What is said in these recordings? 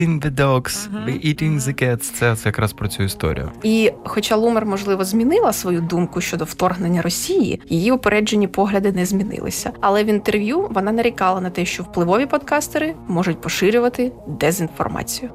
eating the dogs, eating the cats. Це якраз про цю історію. І хоча Лумер, можливо, змінила свою думку щодо вторгнення Росії, її упереджені погляди не змінилися. Але в інтерв'ю вона нарікала на те, що впливові подкастери можуть поширювати дезінформацію.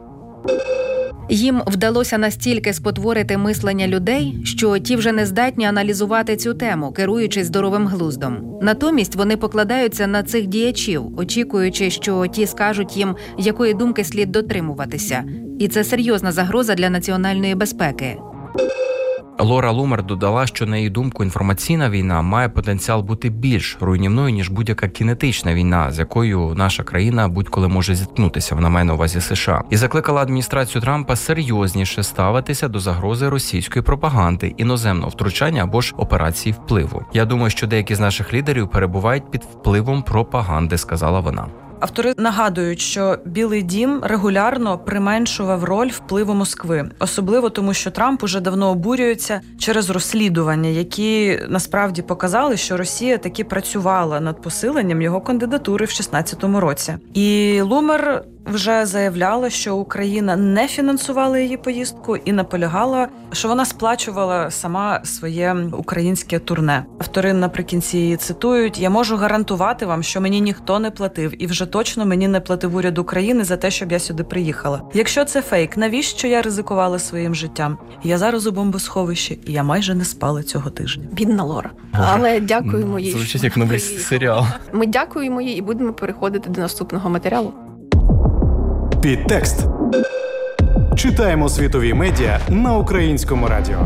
Їм вдалося настільки спотворити мислення людей, що ті вже не здатні аналізувати цю тему, керуючись здоровим глуздом. Натомість вони покладаються на цих діячів, очікуючи, що ті скажуть їм, якої думки слід дотримуватися. І це серйозна загроза для національної безпеки. Лора Лумер додала, що, на її думку, інформаційна війна має потенціал бути більш руйнівною, ніж будь-яка кінетична війна, з якою наша країна будь-коли може зіткнутися, вона має на увазі США. І закликала адміністрацію Трампа серйозніше ставитися до загрози російської пропаганди, іноземного втручання або ж операції впливу. Я думаю, що деякі з наших лідерів перебувають під впливом пропаганди, сказала вона. Автори нагадують, що Білий дім регулярно применшував роль впливу Москви. Особливо тому, що Трамп уже давно обурюється через розслідування, які насправді показали, що Росія таки працювала над посиленням його кандидатури в 2016 році. І Лумер вже заявляла, що Україна не фінансувала її поїздку і наполягала, що вона сплачувала сама своє українське турне. Автори наприкінці її цитують: «Я можу гарантувати вам, що мені ніхто не платив, і вже точно мені не платив уряд України за те, щоб я сюди приїхала. Якщо це фейк, навіщо я ризикувала своїм життям? Я зараз у бомбосховищі, і я майже не спала цього тижня». Бідна Лора. Але дякуємо їй. Звучить як новий серіал. Ми дякуємо їй і будемо переходити до наступного матеріалу. Підтекст. Читаємо світові медіа на Українському радіо.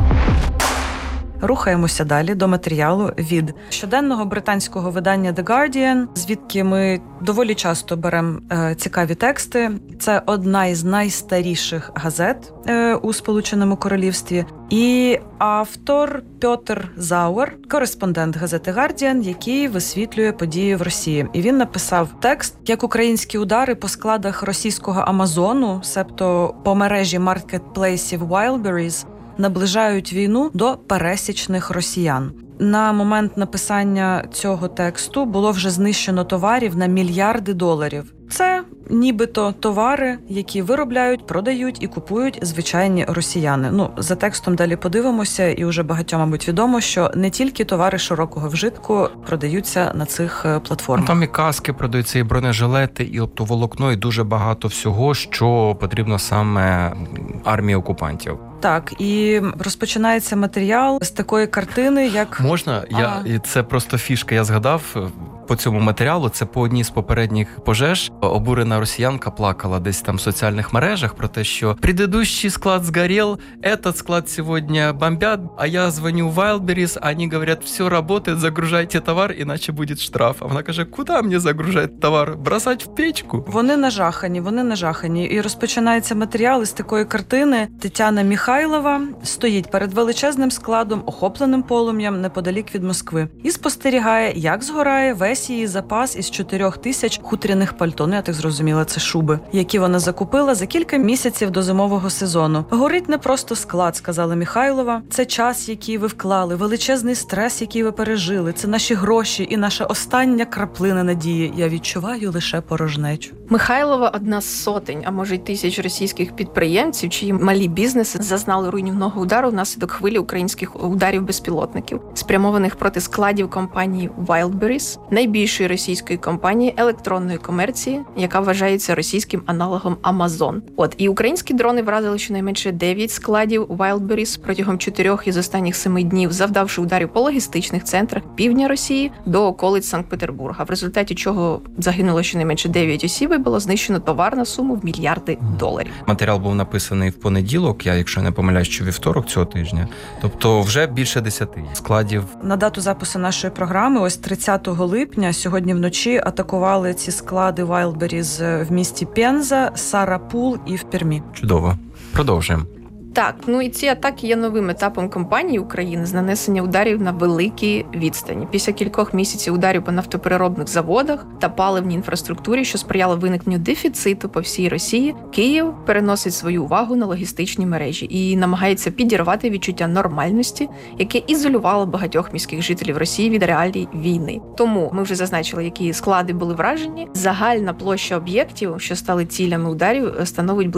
Рухаємося далі до матеріалу від щоденного британського видання The Guardian, звідки ми доволі часто беремо цікаві тексти. Це одна із найстаріших газет у Сполученому Королівстві. І автор Пьотр Зауер, кореспондент газети Guardian, який висвітлює події в Росії. І він написав текст, як українські удари по складах російського Амазону, себто по мережі маркетплейсів Wildberries, наближають війну до пересічних росіян. На момент написання цього тексту було вже знищено товарів на мільярди доларів. Це нібито товари, які виробляють, продають і купують звичайні росіяни. За текстом далі подивимося, і вже багатьом, мабуть, відомо, що не тільки товари широкого вжитку продаються на цих платформах. Там і каски продаються, і бронежилети, і оптоволокно, і дуже багато всього, що потрібно саме армії окупантів. Так, і розпочинається матеріал з такої картини, як... Можна? І це просто фішка, я згадав. По цьому матеріалу, це по одній з попередніх пожеж, обурена росіянка плакала десь там в соціальних мережах про те, що «Предыдущий склад сгорел, этот склад сегодня бомбят, а я звоню в Wildberries, они говорят, все работает, загружайте товар, иначе будет штраф». А вона каже, куди мені загружати товар? Бросать в печку? Вони нажахані. І розпочинається матеріал із такої картини. Тетяна Михайлова стоїть перед величезним складом, охопленим полум'ям неподалік від Москви, і спостерігає, як згорає весь її запас із 4000 хутряних пальто. Я так зрозуміла, це шуби, які вона закупила за кілька місяців до зимового сезону. «Горить не просто склад», – сказала Михайлова. «Це час, який ви вклали, величезний стрес, який ви пережили. Це наші гроші і наша остання краплина надії. Я відчуваю лише порожнечу». Михайлова – одна з сотень, а може й тисяч російських підприємців, чиї малі бізнеси зазнали руйнівного удару внаслідок хвилі українських ударів безпілотників, спрямованих проти складів компанії Wildberries, найбільшої російської компанії електронної комерції, яка вважається російським аналогом Amazon. І українські дрони вразили щонайменше 9 складів Wildberries протягом 4 із останніх 7 днів, завдавши ударів по логістичних центрах півдня Росії до околиць Санкт-Петербурга, в результаті чого загинуло щонайменше 9 осіб і було знищено товар на суму в мільярди доларів. Матеріал був написаний в понеділок, я, якщо не помиляюсь, що вівторок цього тижня. Тобто вже більше 10 складів. На дату запису нашої програми, ось 30 липня, сьогодні вночі атакували ці склади Wildberries в місті Пенза, Сарапул і в Пермі. Чудово. Продовжуємо. Так, і ці атаки є новим етапом кампанії України з нанесення ударів на великій відстані. Після кількох місяців ударів по нафтопереробних заводах та паливній інфраструктурі, що сприяло виникненню дефіциту по всій Росії, Київ переносить свою увагу на логістичні мережі і намагається підірвати відчуття нормальності, яке ізолювало багатьох міських жителів Росії від реалій війни. Тому ми вже зазначили, які склади були вражені. Загальна площа об'єктів, що стали цілями ударів, становить